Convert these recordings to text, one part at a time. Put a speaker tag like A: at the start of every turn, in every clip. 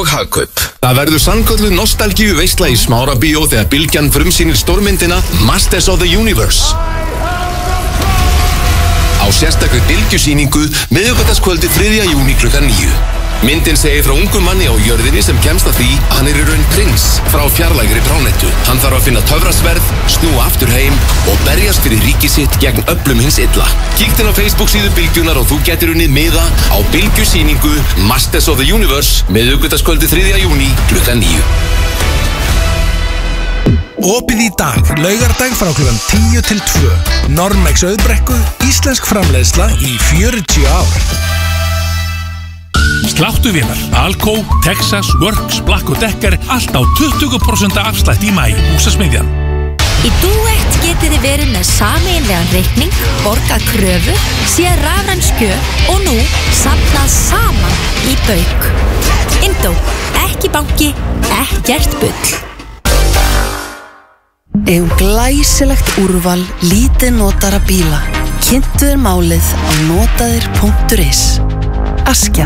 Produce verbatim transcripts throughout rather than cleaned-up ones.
A: og Hagkaup. Það verður sannkölluð nostalgíu veisla í Smárabíó þegar Bylgjan frumsýnir stórmyndina Masters of the Universe. Á sérstakri bylgjusýningu miðvikudagskvöldið þriðja júní klukkan níu. Myndin segir frá ungum manni á jörðinni sem kemst að því að hann er í raun prins frá fjarlægri plánetu. Hann þarf að finna töfrasverð, snúa aftur heim og berjast fyrir ríki sitt gegn öflum hins illa. Kíktu inn á Facebook síðu Bylgjunar og þú getur unnið miða á bylgjusýningu Masters of the Universe miðvikudagskvöldið þriðja júní klukkan níu.
B: Opið í dag, laugardag frá klukkan tíu til tvö. Normex Auðbrekku, íslensk framleiðsla í fjörutíu ár.
C: Sláttuvélar, Alco, Texas, Works, Black og Decker, allt á tuttugu prósent afslætt í maí, Húsasmiðjan.
D: Í Duett getið þið verið með sameiginlegan reikning, borgað kröfu, séð rafræn skjöl og nú safnað saman í bauk. Indó, ekki banki, ekkert bull.
E: Eigum glæsilegt úrval lítið notara bíla. Kynntu þér málið á notaðir punktur is. Askja.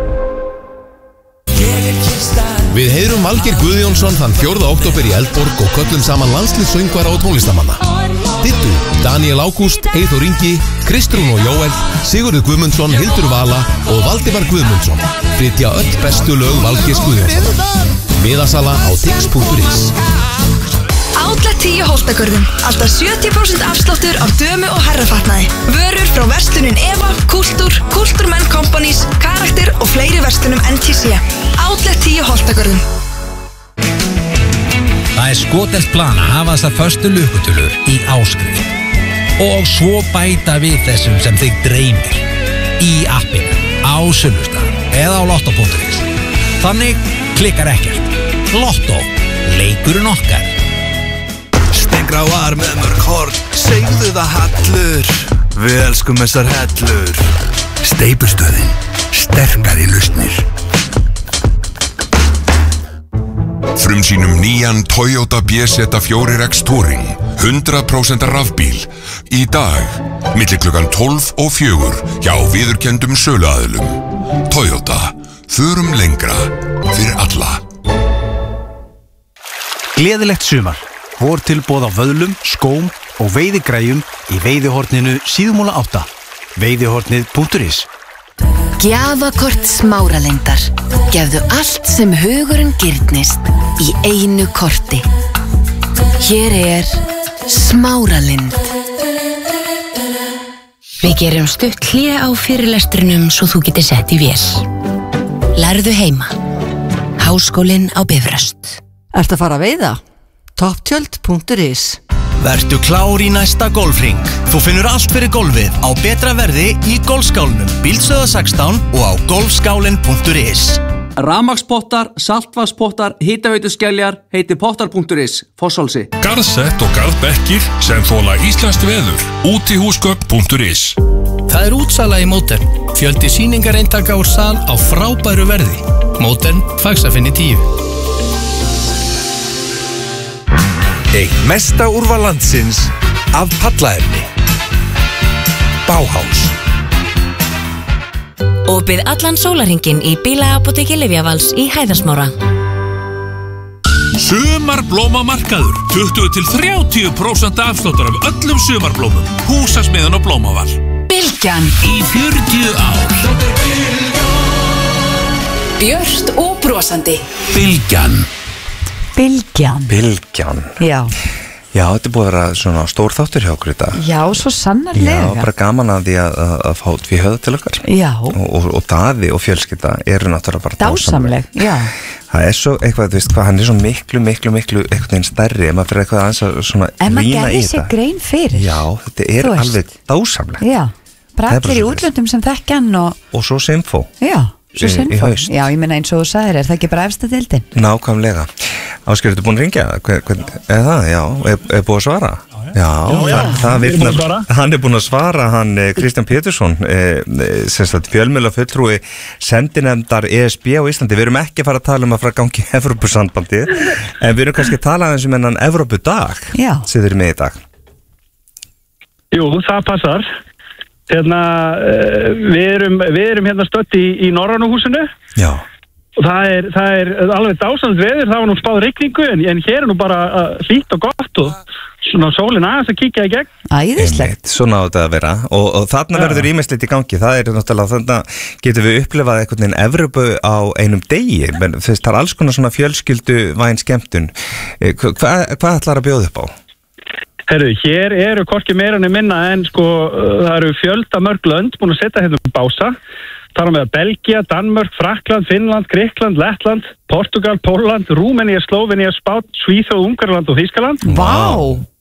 A: Við heyrum Valgeir Guðjónsson þann fjórða október í Eldborg og köllum saman landsliðssöngvara og tónlistamanna. Dittu, Daniel Ágúst, Eyþór Ingi, Kristrún og Jóel, Sigurður Guðmundsson, Hildur Vala og Valdimar Guðmundsson flytja öll bestu lög Valgeirs Guðjónssonar. Miðasala á tix punktur is.
F: Outlet tíu Holtagörðum. Alltaf sjötíu prósent afsláttur á dömu- og herrafatnaði. Vörur frá verslunin Eva, Kultúr, Kultúrmenn Companies, Karakter og fleiri verslunum N T C. Outlet tíu Holtagörðum.
G: Það er skotelt plan að hafa þessar föstu lukkutölur í áskrift. Og svo bæta við þessum sem þig dreymir. Í appinu, á Sunnustad eða á lotto punktur is. Þannig klikkar ekkert. Lotto, leikurinn okkar.
B: Stengráar með mörg horn, segðu það hallur. Við elskum þessar hellur.
H: Steypustöðin, sterkari lausnir.
I: Frumsýnum nýjan Toyota B Z fjögur X Touring, hundrað prósent rafbíl, í dag, milli klukkan tólf og fjögur, hjá viðurkenndum söluaðilum. Toyota, förum lengra, fyrir alla.
J: Gleðilegt sumar. Vor tilboð á vöðlum, skóm og veiðigræjum í veiðihorninu Síðumúla átta. veiðihornið punktur is.
E: Gjafakort Smáralindar. Gefðu allt sem hugurinn girnist í einu korti. Hér er Smáralind.
K: Við gerum stutt hlé á fyrirlestrinum svo þú getur sett í vél. Lærðu heima. Háskólinn á Bifröst.
L: Ertu að fara að veiða? topptjöld punktur is.
M: Vertu klár í næsta golfring. Þú finnur allt fyrir golfið á betra verði í golfskálunum Bíldsöða sextán og á golfskálin punktur is.
N: Rafmagnspottar, saltvatnspottar, hitaveituskeljar, heiti pottar punktur is, Fossálsi.
C: Garðsett og garðbekkir sem þola íslenskt veður, útihúsgögn punktur is.
O: Það er útsala í Mótern. Fjöldi sýningareintaka úr sal á frábæru verði. Mótern, Faxafinni tíu.
B: Eitt mesta úrval landsins af pallaefni. Bauhaus.
D: Opið allan sólarhringinn í bílaapóteki Lyfjavals í Hæðarsmára.
C: Sumarblómamarkaður, tuttugu til þrjátíu prósent afsláttur af öllum sumarblómum. Húsasmiðjan og Blómaval.
E: Bylgjan
C: í fjörutíu ár.
E: Björt og brosandi.
I: Bylgjan.
P: Bylgjan.
I: Bylgjan.
P: Já.
I: Já, þetta er búið að vera svona stór þáttur hjá okkur í dag.
P: Já, svo sannarlega.
I: Já, bara gaman að því að, að, að fá því höfða til okkar.
P: Já.
I: Og, og, og Daði og fjölskylda eru náttúrulega bara
P: dásamleg. Já.
I: Það er svo eitthvað, þú veist hvað, hann er svo miklu, miklu, miklu eitthvað einn stærri, ef maður fyrir eitthvað aðeins að svona
P: En maður
I: rýna í
P: gerði sér
I: þetta.
P: grein fyrir.
I: Já, þetta er
P: Þú veist.
I: alveg dásamlegt.
P: Já, bara
I: Það er bara
P: allir í
I: svoleiðis.
P: útlöndum sem þekkja hann og...
I: Og svo Sinfó.
P: Já, svo
I: Í- í
P: Sinfó.
I: haust.
P: Já, ég meina eins og þú sagðir, er það ekki bara efsta deildin?
I: Nákvæmlega. Ásgeir, ertu búin að ringja? Hver, hver, er það? Já, er, er búin að svara? Já,
Q: Já, já,
I: það, það
Q: við erum búin að
I: vitnar,
Q: svara.
I: hann er búin að svara, hann eh, Kristján Pétursson, eh, eh, sem sagt fjölmiðla fulltrúi sendinefndar E S B á Íslandi. Við erum ekki að fara að tala um að fara að gangi í Evrópusambandi, en við erum kannski að tala eins um enn Evrópudag,
P: Já.
I: sem þið eru með í dag.
Q: Jú, það passar. Hérna, uh, við erum, við erum hérna stödd í, í Norrænu húsinu.
I: Já.
Q: það er, það er alveg dásanlegt veður, það var nú spáð rigningu en, en hér er nú bara uh, hlýtt og gott og svona sólin aðeins að kíkja í gegn.
P: Æðislegt.
R: Svona á þetta að vera og, og þarna ja. verður ýmislegt í gangi, það er náttúrulega þarna getum við upplifað einhvern veginn Evrópu á einum degi, menn það er alls konar svona fjölskyldu væn skemmtun. Hvað hva ætlar að bjóða upp á?
Q: Herru, hér eru hvorki meira en minna en sko það eru fjölda mörg lönd búin að setja hérna um bása. Það er með Belgia, Danmörk, Frakkland, Finnland, Grikkland, Lettland, Portugal, Pólland, Rúmenía, Slóvenía, Spán, Svíþjóð, Ungverjaland og Þýskaland.
P: Vá!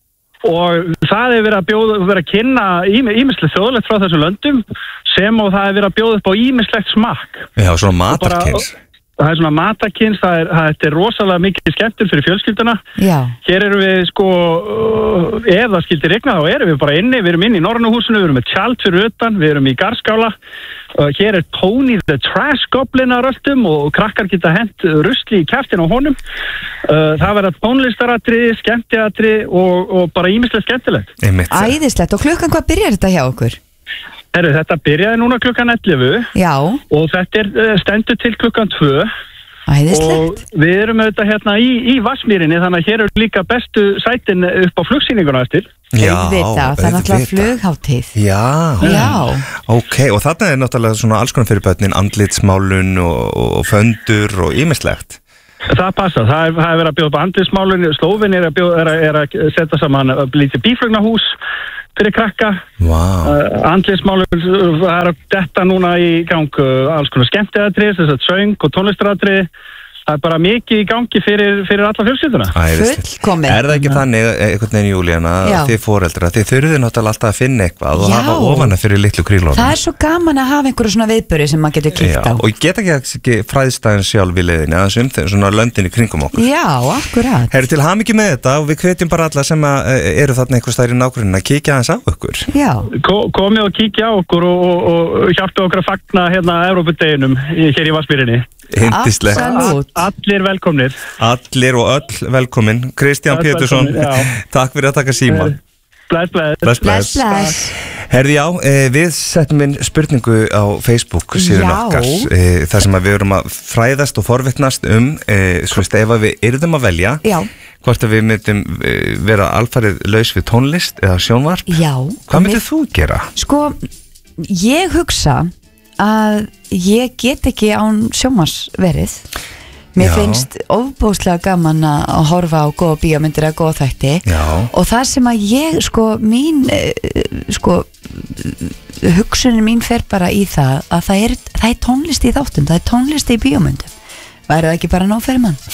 Q: Og það er verið að bjóða, verið að kynna ýmislegt þjóðlegt frá þessum löndum sem og það er verið að bjóða upp á ýmislegt smakk.
R: Já, svona matarkins.
Q: Það er svona matakins, það er, það er rosalega mikið skemmtur fyrir fjölskylduna.
P: Já.
Q: Hér eru við sko, ef það skildir regna þá erum við bara inni, við erum inni í Norrannahúsinu, við erum með tjald fyrir utan, við erum í Garskála. Hér er Tony the Trash Goblin að röltum og krakkar geta hent rusli í kjaftin á honum. Það verða tónlistaratri, skemmtiatri og, og bara ýmislegt skemmtilegt.
P: Æðislegt, og klukkan hvað byrjar þetta hjá okkur?
Q: Heru, þetta byrjaði núna klukkan ellefu.
P: Já.
Q: Og þetta er stendur til klukkan tvö.
P: Æðislegt.
Q: Og við erum auðvitað hérna í, í Vatnsmýrinni, þannig að hér eru líka bestu sætin upp á flugsýninguna eftir.
R: Já,
P: auðvitað, það er náttúrulega flughátíð.
R: Já.
P: Já.
R: Ok, og þarna er náttúrulega svona alls konar fyrir börnin, andlitsmálun og, og föndur og ýmislegt.
Q: Það passa, það er, það er verið að bjóða upp andlitsmálun, Slóvin er að, bjóða, er, að, er að setja saman lítið bíflugnahús fyrir krakka.
R: Wow.
Q: uh, andlitsmálun, það er að detta núna í gang uh, alls konar skemmtiatrið, þess að söng og tónlistaratri. Það er bara mikið í gangi fyrir, fyrir alla fjölskylduna.
P: Fullkomið.
R: Er það ekki þannig, einhvern veginn Júlíana, þið foreldra, þið þurfið náttúrulega alltaf að finna eitthvað og
P: Já.
R: hafa ofana fyrir litlu krílónum.
P: Það er svo gaman að hafa einhverju svona viðböri sem maður getur kíkt á.
R: Og geta ekki fræðstæðin sjálf í leiðinni, aðeins um þeim svona löndin í kringum okkur.
P: Já, akkurat.
R: Herru, til hamingju með þetta og við hvetjum bara alla sem að, eru þarna einhvers staðar í nágrunnin að kíkja aðeins á okkur.
P: Já.
Q: Ko, komið og kíkja á okkur og, og, og hjálpa okkur að fagna hérna Evrópudeginum hér í Vatnsmýrinni.
R: Hindislegt.
Q: Allir velkomnir.
R: Allir og öll velkomin. Kristján Pétursson, takk fyrir að taka síman.
Q: Bless, bless.
R: Bless, bless.
P: bless.
R: Herði já, við settum inn spurningu á Facebook síðan okkar, þar sem að við erum að fræðast og forvitnast um, svo veist, ef við yrðum að velja,
P: já.
R: hvort að við myndum vera alfarið laus við tónlist eða sjónvarp.
P: Já.
R: Hvað myndið þú gera?
P: Sko, ég hugsa að ég get ekki án sjónvarsverið. Mér
R: Já.
P: finnst ofbúslega gaman að horfa á góða bíómyndir eða góða þætti.
R: Já.
P: Og það sem að ég, sko, mín sko, hugsunin mín fer bara í það að það er, það er tónlist í þáttum, það er tónlist í bíómyndum. Væri það ekki bara nóg fyrir mann?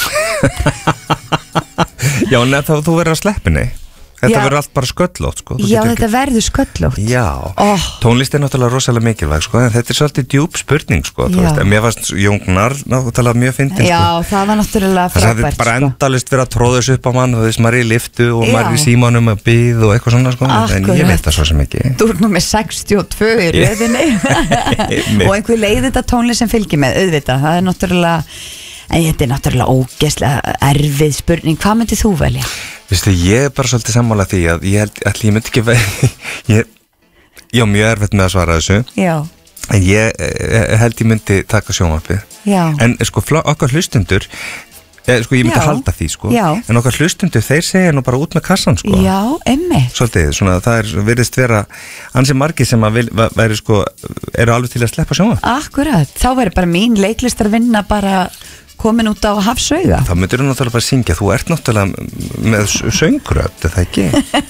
R: Já, neð, þá þú verður að sleppinni. Þetta
P: Já.
R: verður allt bara sköllótt, sko. Þú
P: Já,
R: getur
P: þetta
R: ekki-
P: verður sköllótt.
R: Já,
P: oh.
R: tónlist er náttúrulega rosalega mikilvæg, sko, en þetta er svolítið djúp spurning, sko, þú
P: Já.
R: veist, en mér fannst Jóngnar náttúrulega mjög fyndin,
P: Já,
R: sko.
P: það var náttúrulega
R: Það
P: frábært,
R: er bara
P: sko.
R: endalist verið að tróða þessu upp á mann og þess maður er í liftu og
P: Já.
R: maður er í símanum að býð og eitthvað svona, sko, en
P: Akkurat.
R: ég veit það svo sem ekki.
P: Þú ert nú með sextíu og tvö í röðinni og einhver leiði þetta tónlist sem fylgir með, auðvitað, það er náttúrulega, en þetta er náttúrulega ógeðslega erfið spurning, hvað myndir þú velja?
R: Vistu, ég er bara svolítið sammála því að ég held, ætli ég myndi ekki velja, ég, ég er mjög erfitt með að svara þessu,
P: Já,
R: en ég eh, held ég myndi taka sjónvarpið.
P: já,
R: En sko, flá- okkar hlustundur, eh, sko, ég myndi
P: Já.
R: halda því, sko,
P: Já.
R: en okkar hlustundur, þeir segja nú bara út með kassan, sko.
P: já, emmi.
R: Svolítið, svona, það er, virðist vera ansi margir sem að vil, va- væri, sko, eru alveg til að sleppa sjónvarp.
P: Akkurat, þá verður bara mín leiklistar vinna bara komin út á hafsauga.
R: Þá myndir þú náttúrulega bara syngja, þú ert náttúrulega með söngrödd, er það ekki?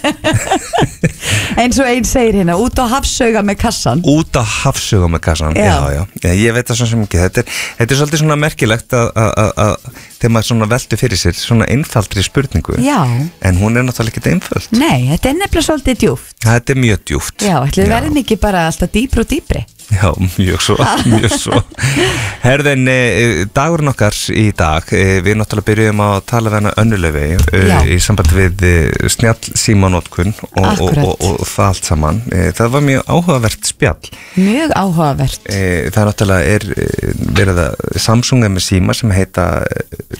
P: Eins og einn segir hérna, út á hafsauga með kassan.
R: Út á hafsauga með kassan,
P: Já.
R: já, já, já, ég veit það svo sem ekki, þetta er, þetta er svolítið svona merkilegt að, að, að, að þegar maður svona veldur fyrir sér, svona einfaldri spurningu,
P: Já,
R: en hún er náttúrulega ekki einföld.
P: nei, þetta er nefnilega svolítið djúft.
R: Þetta er mjög djúpt.
P: Já, ætli við verðum ekki bara alltaf dýpri og dýpri.
R: Já, mjög svo, mjög svo. Herðin, eh, dagurinn okkar í dag, eh, við náttúrulega byrjuðum að tala við hana önnulöfi
P: Já.
R: eh, í samband við eh, snjall símanótkun og, og,
P: Akkúrat.
R: og, og, og það allt saman. Eh, það var mjög áhugavert spjall.
P: Mjög áhugavert.
R: Eh, það náttúrulega er eh, verið að Samsung er með síma sem heita eh,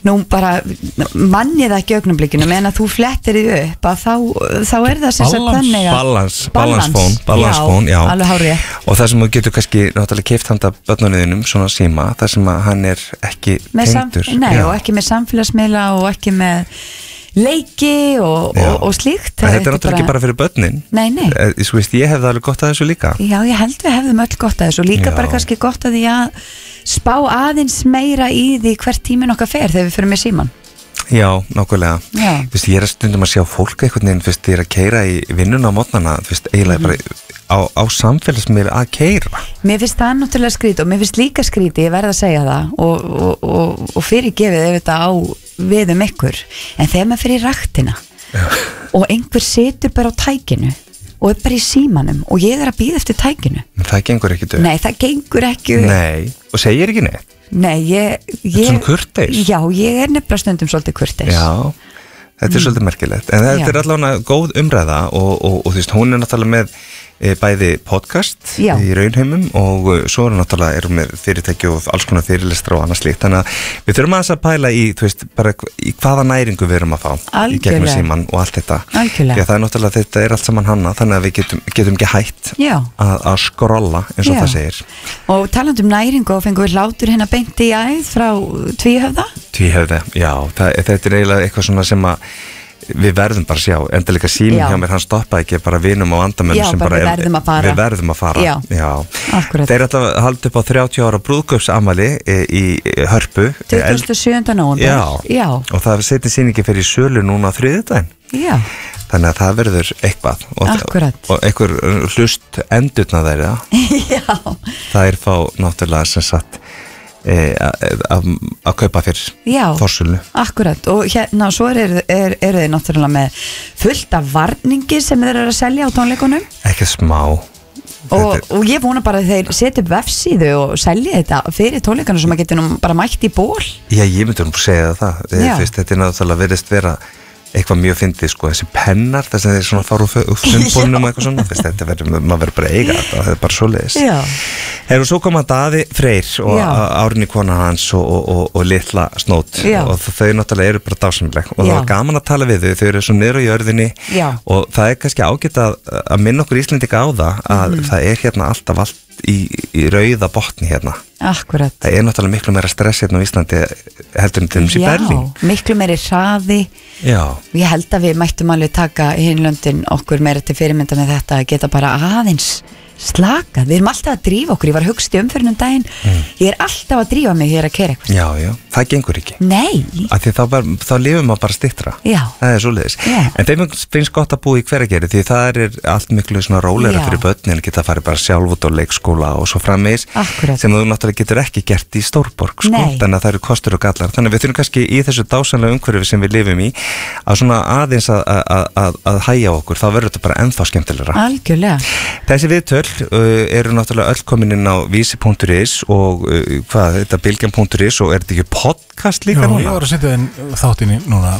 P: nú bara manni það ekki augnablikinu meðan að þú flettir því upp að þá, þá er það sem sagt þannig að
R: balans, balansfón, balansfón, já,
P: já, alveg hárið
R: og það sem þú getur kannski náttúrulega keypt handa börnunniðinum svona síma, það sem að hann er ekki
P: með sam,
R: tengdur
P: nei,
R: já.
P: og ekki með samfélagsmiðla og ekki með leiki og, og, og slíkt
R: þetta er náttúrulega ekki bara fyrir börnin
P: nei, nei.
R: Þú veist, ég hefði alveg gott að þessu líka
P: já, ég held við hefðum öll gott að þessu og líka
R: já.
P: bara kannski gott að því að spá aðeins meira í því hvert tíminn okkar fer þegar við fyrir með síman
R: já, nákvæmlega
P: já.
R: Þú veist, ég er að stundum að sjá fólk einhvern veginn, þú veist, ég er að keyra í vinnuna á mótnana, þú veist, eiginlega
P: Mhm.
R: bara á, á samfélagsmiðli að keyra
P: mér finnst það náttúrulega skrítið og mér finnst líka skrítið, ég verð að segja það og, og, og, og fyrirgefið ef þetta á við um ykkur en þegar maður fyrir ræktina
R: já.
P: og einhver setur bara á tækinu og er bara í símanum og ég er að býða eftir tækinu
R: það gengur ekki dög
P: nei, það gengur ekki
R: nei, og segir ekki neitt
P: nei, ég, ég
R: svona kurteis
P: já, ég er nefnilega stundum svolítið kurteis
R: já, þetta er
P: Mm.
R: svolítið merkilegt en þetta
P: Já.
R: er allavega góð umræða og, og, og þú veist, hún er náttúrulega með e, bæði podcast
P: Já.
R: í raunheimum og e, svo er náttúrulega erum með fyrirtæki og alls konar fyrirlestra og annað slíkt, þannig að við þurfum aðeins að pæla í, þú veist, bara í hvaða næringu við erum að fá í gegnum
P: Algjörlega.
R: síman og allt þetta
P: Algjörlega.
R: því að það er náttúrulega, þetta er allt saman hanna þannig að við getum, getum ekki hætt
P: Já.
R: að, að skrolla eins og
P: Já.
R: það segir
P: og talandi um næringu og fengum við hlátur hérna beint í æð frá Tvíhöfða
R: Tvíhöfði, já, það, þetta er eiginlega eitthvað svona sem að við verðum bara að sjá, enda líka síminn
P: Já.
R: hjá mér, hann stoppaði ekki bara vinum og vandamönnum
P: Já,
R: sem
P: bara
R: bara
P: við
R: er-
P: verðum að fara.
R: við verðum að fara
P: Já. Akkurat.
R: þeir ætla að halda upp á þrjátíu ára brúðkaupsamali í, í Hörpu
P: tuttugasta og sjöunda nóvember
R: já.
P: já,
R: og það setið sýningi fyrir sölu núna á þriðjudaginn
P: já,
R: þannig að það verður eitthvað og,
P: Akkurat.
R: og einhver hlust endurna þeirra
P: já.
R: það er fá náttúrulega sem sagt e, að að kaupa fyrir
P: Já.
R: forsölu
P: Akkurat, og hérna svo eru er, er þeir náttúrulega með fullt af varningi sem þeir eru að selja á tónleikunum
R: ekki smá
P: og, og ég vona bara að þeir setja upp vefsíðu og selja þetta fyrir tónleikana sem að geta nú bara mætt í ból
R: Já, ég myndi nú segja það
P: Já.
R: Fyrst, þetta er náttúrulega verðist vera eitthvað mjög fyndið, sko, þessi pennar þess að þeir svona fara úr fundbólnum og eitthvað svona Fyrst, þetta verður, maður verður bara að eiga þetta það er bara svoleiðis
P: Já.
R: Hefur svo koma Daði Freyr og
P: Já.
R: Árni kona hans og, og, og, og litla Snót
P: Já.
R: og þau náttúrulega eru bara dásamleg og það
P: Já.
R: var gaman að tala við þau, þau eru svo niður á jörðinni
P: Já.
R: og það er kannski ágætt að, að minna okkur Íslendinga á það að
P: Mhm.
R: það er hérna alltaf allt í, í rauða botni hérna
P: Akkurat
R: það er náttúrulega miklu meira stress hérna á Íslandi heldur en til þess í Berlín
P: Já, miklu meiri hraði
R: Já,
P: Ég held að við mættum alveg taka hinlöndin okkur meira til fyrirmynda með þetta að geta bara aðeins slakað, við erum alltaf að drífa okkur ég var hugst í umferðinum daginn ég er alltaf að drífa mig hér að kera eitthvað
R: já, já, það gengur ekki
P: Nei,
R: af því þá, bara, þá lifum maður bara stittra
P: Já.
R: það er svoleiðis
P: Já.
R: en þeim finnst gott að búa í Hveragerði því það er allt miklu svona rólegra
P: Já.
R: fyrir börnin geta farið bara sjálf út á leikskóla og svo frammeins
P: Akkurat.
R: sem þú náttúrulega getur ekki gert í Stórborg sko,
P: Nei.
R: þannig að það eru kostur og gallar þannig að við þurfum kannski í þessu dásanlega umhverfi sem við lifum í að svona aðeins að, að, að, að hæja okkur þá verður þetta bara ennþá skemmtilegra
P: algjörlega
R: Þessi viðtöl uh, eru náttúrulega öll komin inn á vísi punktur is og uh, hvað, þetta bilgjan punktur is og er þetta ekki podcast líka
S: Já,
R: núna?
S: ég var að setja þenn þáttinni núna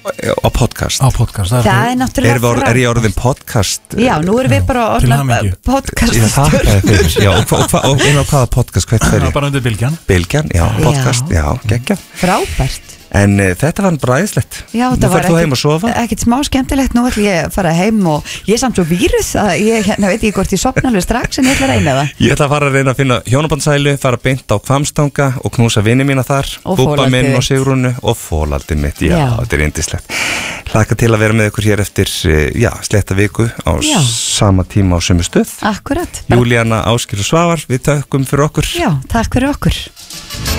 R: Á podcast?
S: Á podcast,
P: Það er náttúrulega
R: Er, var, er ég orðin podcast?
P: Já, nú erum við bara
S: til
P: orðna
S: hamingju.
P: podcast
R: Já, það er fyrir, já, og, hva- og, hva- og einu á hvaða podcast, hvert fer ég?
S: Bara undir Bilgjan
R: Bilgjan, já, podcast, já, geggja
P: Frábært
R: En uh, þetta var bara æðislegt
P: Já,
R: Nú
P: það var
R: ferð þú heim að sofa
P: ekkert smá skemmtilegt, nú ætlum ég að fara heim og ég er samt svo vírus að ég hérna, veit ekki hvort ég sopna alveg strax en ég ætla að reyna það
R: Ég ætla að fara að reyna að finna hjónabandsælu, fara beint á Hvamstanga og knúsa vini mína þar,
P: Og
R: Búbba
P: fólaldið
R: minn og
P: þitt.
R: Sigrúnu og fólaldið mitt, já,
P: Já.
R: þetta er indislegt. Hlaka til að vera með ykkur hér eftir, eh, já, sletta viku á
P: Já.
R: sama tíma á sömu stöð.
P: Akkurat
R: Júlíana, Áskir og Svavar, við tökum fyrir okkur.
P: Já, takk fyrir okkur